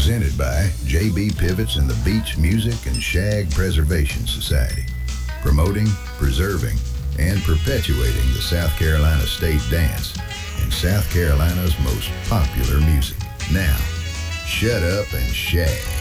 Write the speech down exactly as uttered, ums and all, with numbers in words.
Presented by J B Pivots and the Beach Music and Shag Preservation Society. Promoting, preserving, and perpetuating the South Carolina State Dance and South Carolina's most popular music. Now, shut up and shag.